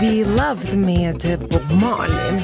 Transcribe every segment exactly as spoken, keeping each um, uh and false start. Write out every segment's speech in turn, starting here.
Be Loved med Bob Marley.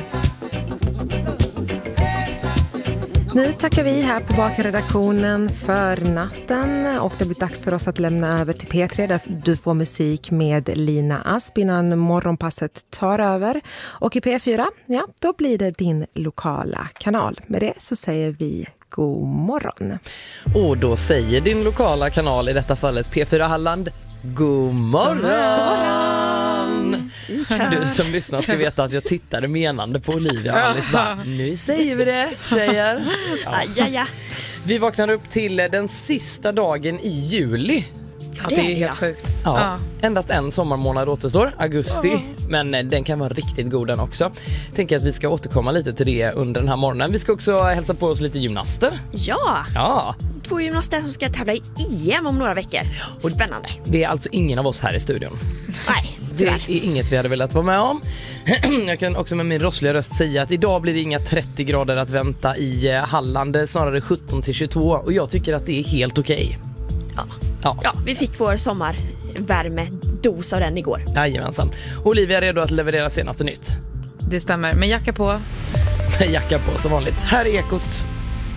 Nu tackar vi här på Vakenredaktionen för natten och det blir dags för oss att lämna över till P tre där du får musik med Lina Asp innan morgonpasset tar över. Och i P fyra, ja, då blir det din lokala kanal. Med det så säger vi god morgon. Och då säger din lokala kanal, i detta fallet P fyra Halland, god morgon! God morgon! Du som lyssnar ska veta att jag tittade menande på Olivia och Alice bara, nu säger vi det, tjejer. Ja. Ja, ja. Vi vaknar upp till den sista dagen i juli. Ja, det är helt sjukt. Ja, ja. Endast en sommarmånad återstår, augusti, oh. men den kan vara riktigt god den också. Tänker att vi ska återkomma lite till det under den här morgonen. Vi ska också hälsa på oss lite gymnaster. Ja, ja. Två gymnaster som ska tävla i E M om några veckor. Spännande. Och det är alltså ingen av oss här i studion. Nej, tyvärr. Det är inget vi hade velat vara med om. Jag kan också med min rossliga röst säga att idag blir det inga trettio grader att vänta i Halland, snarare sjutton till tjugotvå. Och jag tycker att det är helt okej. Ja. Ja. ja, vi fick vår sommarvärmedos av den igår. Jajamensan. Olivia är redo att leverera senaste nytt. Det stämmer, med jacka på. Med jacka på som vanligt. Här är Ekot.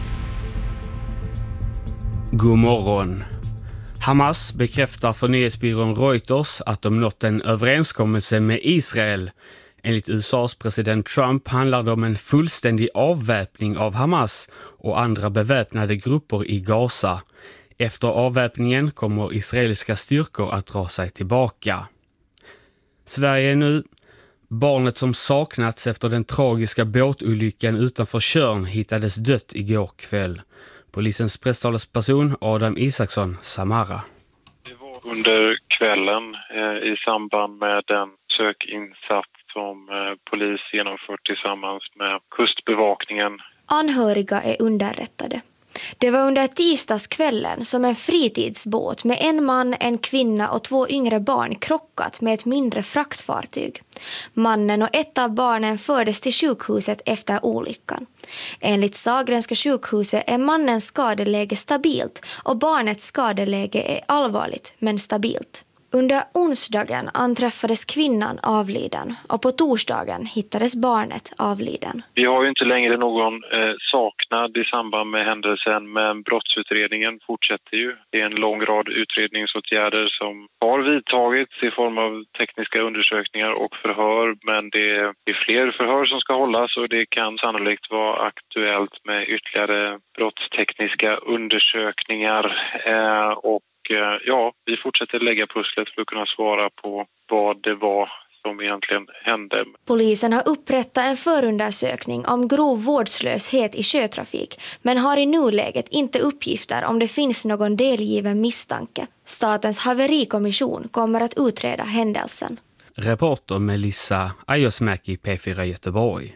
God morgon. Hamas bekräftar för nyhetsbyrån Reuters att de nått en överenskommelse med Israel. Enligt U S A:s president Trump handlar det om en fullständig avväpning av Hamas och andra beväpnade grupper i Gaza. Efter avväpningen kommer israeliska styrkor att dra sig tillbaka. Sverige är nu. Barnet som saknats efter den tragiska båtolyckan utanför Tjörn hittades dött igår kväll. Polisens presstalesperson Adam Isaksson Samara. Det var under kvällen eh, i samband med den sökinsats som eh, polis genomfört tillsammans med kustbevakningen. Anhöriga är underrättade. Det var under tisdagskvällen som en fritidsbåt med en man, en kvinna och två yngre barn krockat med ett mindre fraktfartyg. Mannen och ett av barnen fördes till sjukhuset efter olyckan. Enligt Sahlgrenska sjukhuset är mannens skadeläge stabilt och barnets skadeläge är allvarligt men stabilt. Under onsdagen anträffades kvinnan avliden och på torsdagen hittades barnet avliden. Vi har ju inte längre någon eh, saknad i samband med händelsen, men brottsutredningen fortsätter ju. Det är en lång rad utredningsåtgärder som har vidtagits i form av tekniska undersökningar och förhör, men det är fler förhör som ska hållas och det kan sannolikt vara aktuellt med ytterligare brottstekniska undersökningar eh, och ja, vi fortsätter lägga pusslet för att kunna svara på vad det var som egentligen hände. Polisen har upprättat en förundersökning om grov vårdslöshet i sjötrafik men har i nuläget inte uppgifter om det finns någon delgiven misstanke. Statens haverikommission kommer att utreda händelsen. Reporter Melissa Ajosmäki, P fyra Göteborg.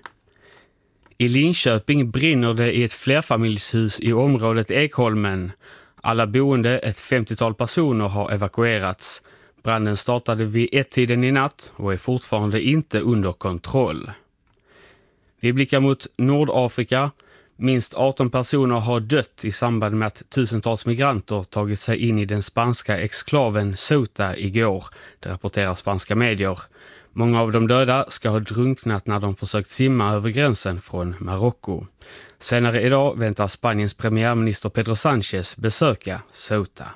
I Linköping brinner det i ett flerfamiljshus i området Ekholmen. Alla boende, ett femtiotal personer, har evakuerats. Branden startade vid ett-tiden i natt och är fortfarande inte under kontroll. Vi blickar mot Nordafrika. Minst arton personer har dött i samband med att tusentals migranter tagit sig in i den spanska exklaven Ceuta igår, det rapporterar spanska medier. Många av de döda ska ha drunknat när de försökt simma över gränsen från Marocko. Senare idag väntar Spaniens premiärminister Pedro Sánchez besöka Ceuta.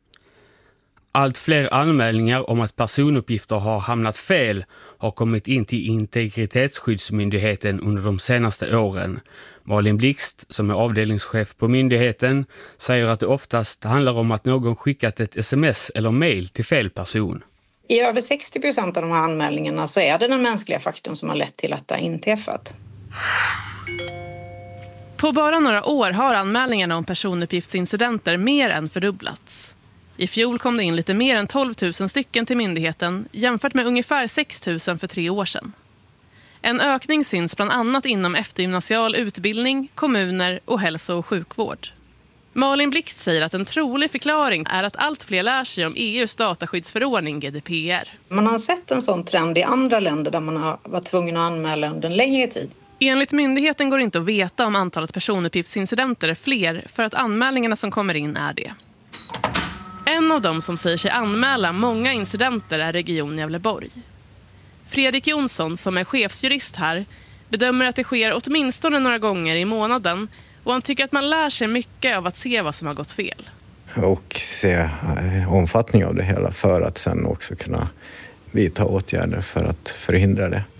Allt fler anmälningar om att personuppgifter har hamnat fel har kommit in till Integritetsskyddsmyndigheten under de senaste åren. Malin Blixt, som är avdelningschef på myndigheten, säger att det oftast handlar om att någon skickat ett sms eller mail till fel person. I över sextio procent av de här anmälningarna så är det den mänskliga faktorn som har lett till att det har inträffat. På bara några år har anmälningarna om personuppgiftsincidenter mer än fördubblats. I fjol kom det in lite mer än tolv tusen stycken till myndigheten jämfört med ungefär sex tusen för tre år sedan. En ökning syns bland annat inom eftergymnasial utbildning, kommuner och hälso- och sjukvård. Malin Blixt säger att en trolig förklaring är att allt fler lär sig om E U:s dataskyddsförordning G D P R. Man har sett en sån trend i andra länder där man har varit tvungen att anmäla under en längre tid. Enligt myndigheten går det inte att veta om antalet personuppgiftsincidenter är fler för att anmälningarna som kommer in är det. En av dem som säger sig anmäla många incidenter är Region Gävleborg. Fredrik Jonsson, som är chefsjurist här, bedömer att det sker åtminstone några gånger i månaden och han tycker att man lär sig mycket av att se vad som har gått fel. Och se omfattning av det hela för att sen också kunna vidta åtgärder för att förhindra det.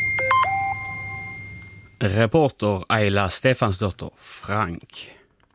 Reporter Ayla Stefansdotter Frank.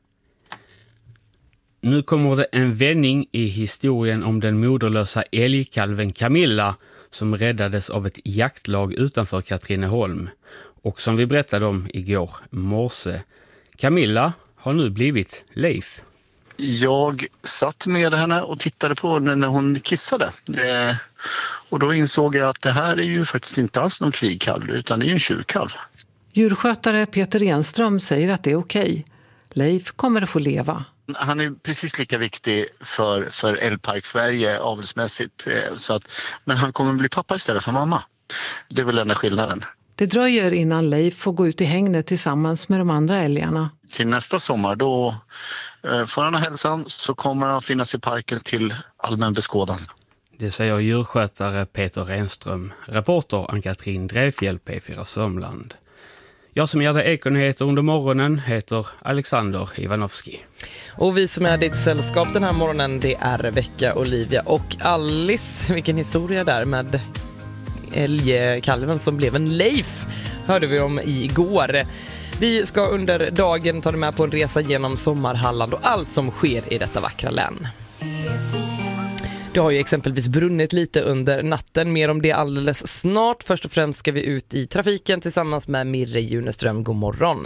Nu kommer det en vändning i historien om den moderlösa älgkalven Camilla som räddades av ett jaktlag utanför Katrineholm och som vi berättade om igår morse. Camilla har nu blivit Leif. Jag satt med henne och tittade på henne när hon kissade. Eh, och då insåg jag att det här är ju faktiskt inte alls någon kvigkalv utan det är en tjurkalv. Djurskötare Peter Enström säger att det är okej. Leif kommer att få leva. Han är precis lika viktig för, för Älgpark Sverige avelsmässigt. Eh, så att, men han kommer att bli pappa istället för mamma. Det är väl enda skillnaden. Det dröjer innan Leif får gå ut i hängnet tillsammans med de andra älgarna. Till nästa sommar då eh, får han ha hälsan så kommer han finnas i parken till allmän beskådan. Det säger djurskötare Peter Enström, reporter Ann-Katrin Drefjäll, P fyra Sörmland. Jag som gör det Ekonyheter under morgonen heter Alexander Ivanovski. Och vi som är ditt sällskap den här morgonen, det är Rebecca, Olivia och Alice. Vilken historia där med älgkalven som blev en Leif hörde vi om igår. Vi ska under dagen ta dig med på en resa genom Sommarhalland och allt som sker i detta vackra län. Det har ju exempelvis brunnit lite under natten. Mer om det alldeles snart. Först och främst ska vi ut i trafiken tillsammans med Mirre Juneström. God morgon.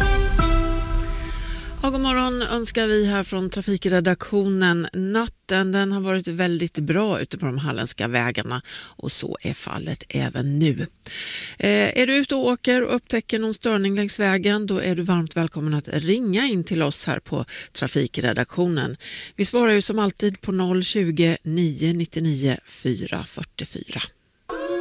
Ja, god morgon önskar vi här från trafikredaktionen. Natten den har varit väldigt bra ute på de halländska vägarna och så är fallet även nu. Eh, är du ute och åker och upptäcker någon störning längs vägen, då är du varmt välkommen att ringa in till oss här på trafikredaktionen. Vi svarar ju som alltid på noll tjugo, nio nittionio, fyra fyrtiofyra.